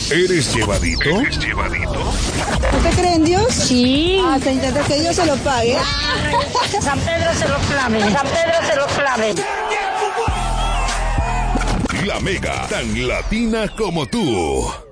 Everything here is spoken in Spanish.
¿Eres llevadito? ¿No te creen Dios? Sí. Ah, se intenta que Dios se lo pague. San Pedro se lo clave. San Pedro se lo clave. La Mega, tan latina como tú.